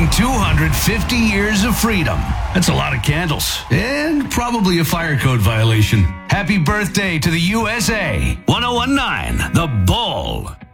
250 years of freedom. That's a lot of candles. And probably a fire code violation. Happy birthday to the USA. 1019, The Bull.